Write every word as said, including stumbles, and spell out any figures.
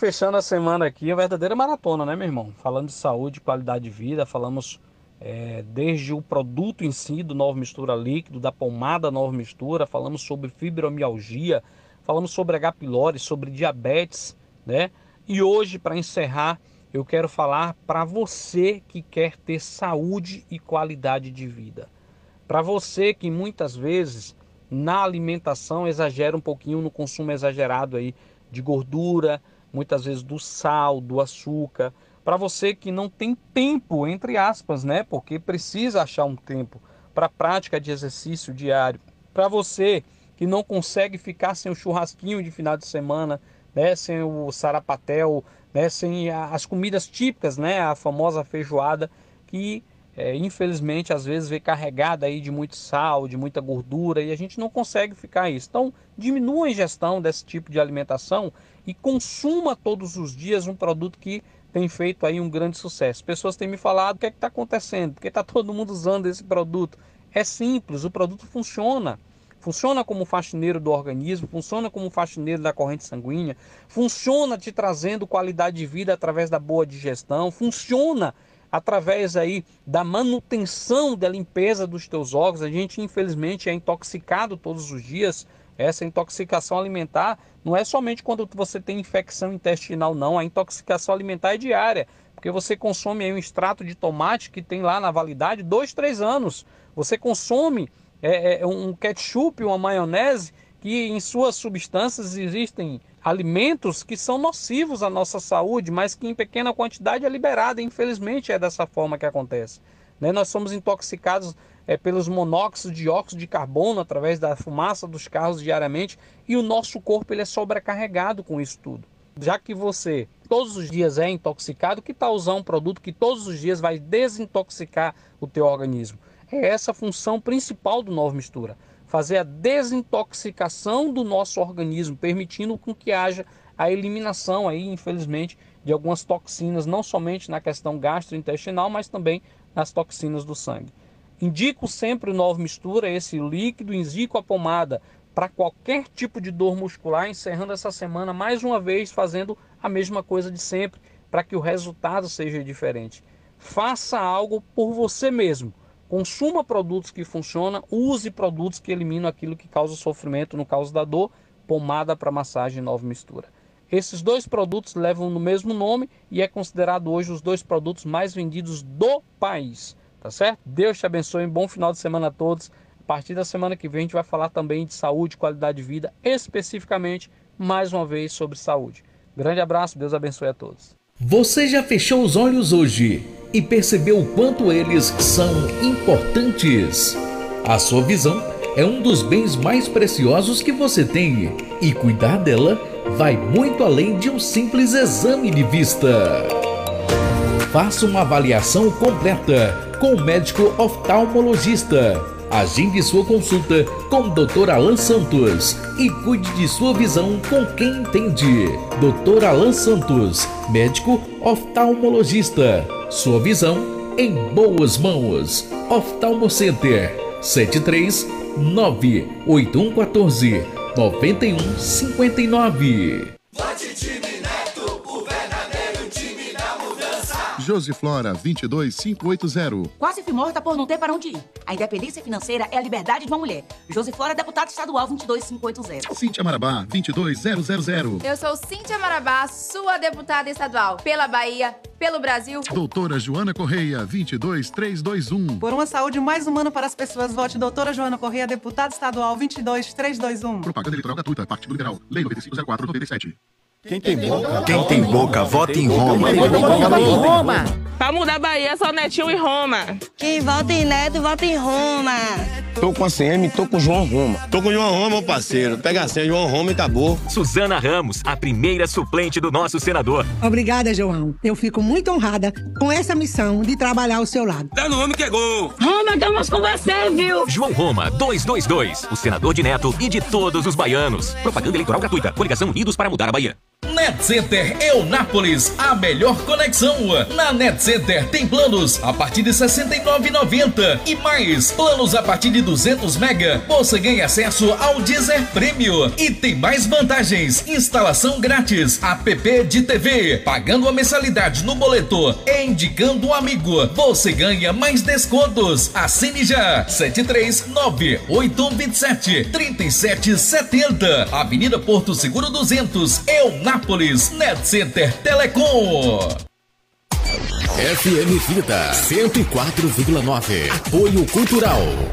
fechando a semana aqui, a verdadeira maratona, né, meu irmão? Falando de saúde, qualidade de vida, falamos é, desde o produto em si, do Nova Mistura Líquido, da pomada Nova Mistura, falamos sobre fibromialgia, falamos sobre H. pylori, sobre diabetes, né? E hoje, para encerrar, eu quero falar para você que quer ter saúde e qualidade de vida. Para você que muitas vezes na alimentação exagera um pouquinho no consumo exagerado aí de gordura, muitas vezes do sal, do açúcar. Para você que não tem tempo, entre aspas, né? Porque precisa achar um tempo para a prática de exercício diário. Para você que não consegue ficar sem o churrasquinho de final de semana, né? Sem o sarapatel, né? Sem as comidas típicas, né? A famosa feijoada que É, infelizmente, às vezes vem carregada aí de muito sal, de muita gordura e a gente não consegue ficar isso. Então, diminua a ingestão desse tipo de alimentação e consuma todos os dias um produto que tem feito aí um grande sucesso. Pessoas têm me falado o que é que está acontecendo, porque está todo mundo usando esse produto. É simples, o produto funciona. Funciona como faxineiro do organismo, funciona como faxineiro da corrente sanguínea, funciona te trazendo qualidade de vida através da boa digestão, funciona através aí da manutenção da limpeza dos teus órgãos. A gente infelizmente é intoxicado todos os dias. Essa intoxicação alimentar não é somente quando você tem infecção intestinal, não. A intoxicação alimentar é diária, porque você consome aí um extrato de tomate que tem lá na validade dois, três anos. Você consome é, é, um ketchup, uma maionese, que em suas substâncias existem alimentos que são nocivos à nossa saúde, mas que em pequena quantidade é liberada. Infelizmente é dessa forma que acontece, né? Nós somos intoxicados é, pelos monóxidos de dióxido de carbono através da fumaça dos carros diariamente e o nosso corpo ele é sobrecarregado com isso tudo. Já que você todos os dias é intoxicado, que tal usar um produto que todos os dias vai desintoxicar o teu organismo? É essa a função principal do Nova Mistura. Fazer a desintoxicação do nosso organismo, permitindo com que haja a eliminação aí, infelizmente, de algumas toxinas, não somente na questão gastrointestinal, mas também nas toxinas do sangue. Indico sempre o Nova Mistura, esse líquido, indico a pomada para qualquer tipo de dor muscular, encerrando essa semana mais uma vez fazendo a mesma coisa de sempre, para que o resultado seja diferente. Faça algo por você mesmo. Consuma produtos que funcionam, use produtos que eliminam aquilo que causa sofrimento, no caso da dor, pomada para massagem Nova Mistura. Esses dois produtos levam no mesmo nome e é considerado hoje os dois produtos mais vendidos do país, tá certo? Deus te abençoe, um bom final de semana a todos. A partir da semana que vem a gente vai falar também de saúde, qualidade de vida, especificamente, mais uma vez, sobre saúde. Grande abraço, Deus abençoe a todos. Você já fechou os olhos hoje e percebeu o quanto eles são importantes? A sua visão é um dos bens mais preciosos que você tem e cuidar dela vai muito além de um simples exame de vista. Faça uma avaliação completa com o médico oftalmologista. Agende sua consulta com o doutor Alan Santos e cuide de sua visão com quem entende. doutor Alan Santos, médico oftalmologista. Sua visão em boas mãos. Oftalmo Center sete três nove oito um um quatro nove um cinco nove. Josiflora vinte e dois mil quinhentos e oitenta. Quase fui morta por não ter para onde ir. A independência financeira é a liberdade de uma mulher. Josiflora, deputada estadual vinte e dois mil quinhentos e oitenta. Cíntia Marabá vinte e dois mil. Eu sou Cíntia Marabá, sua deputada estadual. Pela Bahia, pelo Brasil. Doutora Joana Correia vinte e dois mil trezentos e vinte e um. Por uma saúde mais humana para as pessoas, vote doutora Joana Correia, deputada estadual vinte e dois mil trezentos e vinte e um. Propaganda eleitoral gratuita, Partido Liberal, Lei noventa e cinco zero quatro noventa e sete. Quem tem boca, quem tem boca, vota em Roma. Vota em Roma. Pra mudar a Bahia, só Netinho e Roma. Quem vota em Neto, vota em Roma. Tô com a C M, tô com o João Roma. Tô com o João Roma, meu parceiro. Pega a senha, João Roma e acabou. Suzana Ramos, a primeira suplente do nosso senador. Obrigada, João. Eu fico muito honrada com essa missão de trabalhar ao seu lado. Dá no homem que é gol. Roma, estamos com você, viu? João Roma, duzentos e vinte e dois. O senador de Neto e de todos os baianos. Propaganda eleitoral gratuita. Coligação Unidos para mudar a Bahia. Net Center Eunápolis, a melhor conexão. Na Net Center tem planos a partir de sessenta e nove reais e noventa centavos e mais planos a partir de duzentos mega. Você ganha acesso ao Deezer Premium e tem mais vantagens: instalação grátis, app de T V, pagando a mensalidade no boleto e indicando um amigo, você ganha mais descontos. Assine já. sete três nove oito um dois sete três sete sete zero, Avenida Porto Seguro duzentos, Eunápolis. Net Center Telecom. F M Vida cento e quatro vírgula nove. Apoio Cultural.